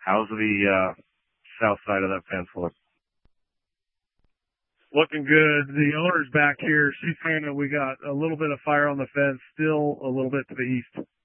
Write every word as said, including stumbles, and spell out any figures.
How's the uh, south side of that fence look? Looking good. The owner's back here. She's saying that we got a little bit of fire on the fence, still a little bit to the east.